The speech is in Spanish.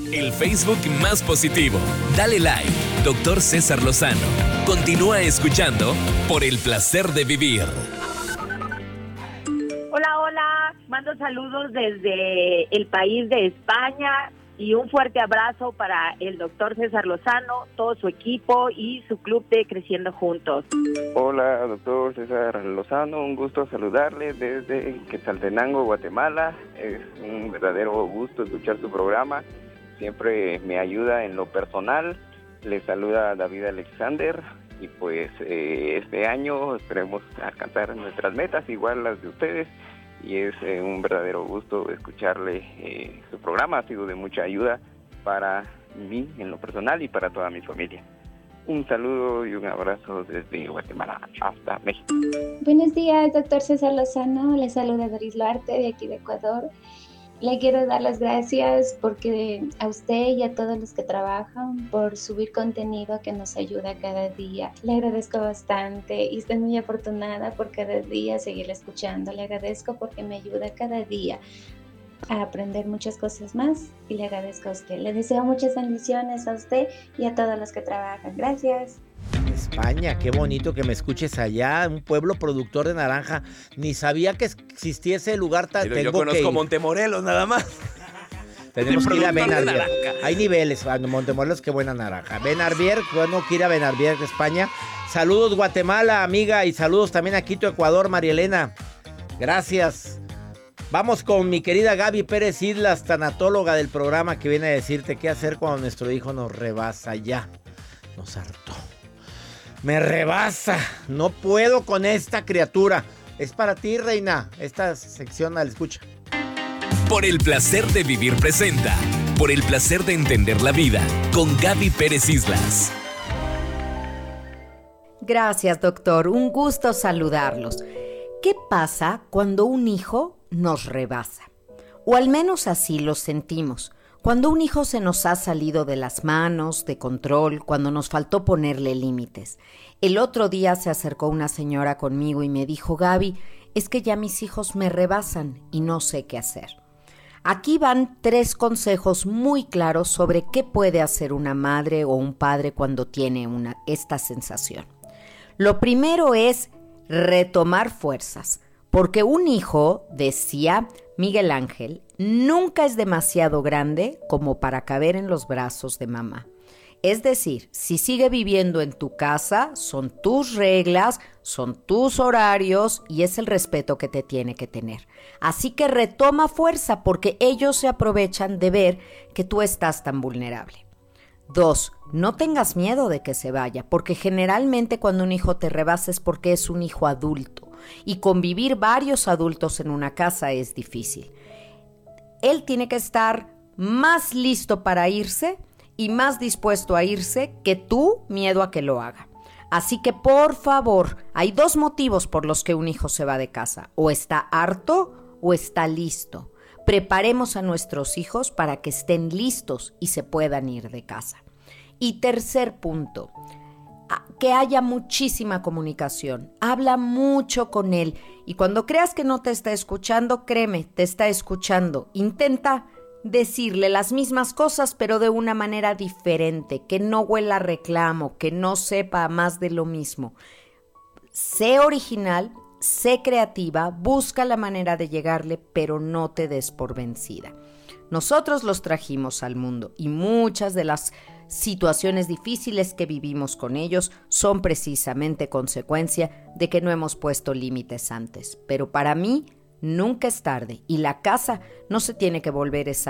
El Facebook más positivo. Dale like, Dr. César Lozano. Continúa escuchando por el placer de vivir. Hola, hola. Mando saludos desde el país de España y un fuerte abrazo para el doctor César Lozano, todo su equipo y su club de Creciendo Juntos. Hola, doctor César Lozano, un gusto saludarle desde Quetzaltenango, Guatemala. Es un verdadero gusto escuchar su programa, siempre me ayuda en lo personal. Le saluda David Alexander y pues este año esperemos alcanzar nuestras metas, igual las de ustedes. Y es un verdadero gusto escucharle su programa, ha sido de mucha ayuda para mí en lo personal y para toda mi familia. Un saludo y un abrazo desde Guatemala hasta México. Buenos días, doctor César Lozano, le saluda Doris Luarte de aquí de Ecuador. Le quiero dar las gracias porque a usted y a todos los que trabajan por subir contenido que nos ayuda cada día. Le agradezco bastante y estoy muy afortunada por cada día seguirle escuchando. Le agradezco porque me ayuda cada día a aprender muchas cosas más y le agradezco a usted. Le deseo muchas bendiciones a usted y a todos los que trabajan. Gracias. España, qué bonito que me escuches allá, un pueblo productor de naranja. Ni sabía que existía ese lugar tan. Pero yo conozco Montemorelos nada más. Tenemos que ir a Benarbier. Hay niveles, Montemorelos, qué buena naranja. Benarbier, bueno, que ir a Benarbier, España. Saludos Guatemala, amiga, y saludos también a Quito, Ecuador, María Elena. Gracias. Vamos con mi querida Gaby Pérez Islas, tanatóloga del programa, que viene a decirte qué hacer cuando nuestro hijo nos rebasa ya. Nos hartó. Me rebasa. No puedo con esta criatura. Es para ti, reina. Esta sección la escucha. Por el placer de vivir presenta. Por el placer de entender la vida. Con Gaby Pérez Islas. Gracias, doctor. Un gusto saludarlos. ¿Qué pasa cuando un hijo nos rebasa? O al menos así lo sentimos. Cuando un hijo se nos ha salido de las manos, de control, cuando nos faltó ponerle límites. El otro día se acercó una señora conmigo y me dijo, Gaby, es que ya mis hijos me rebasan y no sé qué hacer. Aquí van 3 consejos muy claros sobre qué puede hacer una madre o un padre cuando tiene esta sensación. Lo primero es retomar fuerzas, porque un hijo, decía Miguel Ángel, nunca es demasiado grande como para caber en los brazos de mamá. Es decir, si sigue viviendo en tu casa, son tus reglas, son tus horarios y es el respeto que te tiene que tener. Así que retoma fuerza porque ellos se aprovechan de ver que tú estás tan vulnerable. 2. No tengas miedo de que se vaya, porque generalmente cuando un hijo te rebasa es porque es un hijo adulto y convivir varios adultos en una casa es difícil. Él tiene que estar más listo para irse y más dispuesto a irse que tú, miedo a que lo haga. Así que, por favor, hay 2 motivos por los que un hijo se va de casa. O está harto o está listo. Preparemos a nuestros hijos para que estén listos y se puedan ir de casa. Y tercer punto, que haya muchísima comunicación. Habla mucho con él. Y cuando creas que no te está escuchando, créeme, te está escuchando. Intenta decirle las mismas cosas, pero de una manera diferente, que no huela a reclamo, que no sepa más de lo mismo. Sé original, sé creativa, busca la manera de llegarle, pero no te des por vencida. Nosotros los trajimos al mundo y muchas de las situaciones difíciles que vivimos con ellos son precisamente consecuencia de que no hemos puesto límites antes. Pero para mí, nunca es tarde y la casa no se tiene que volver esa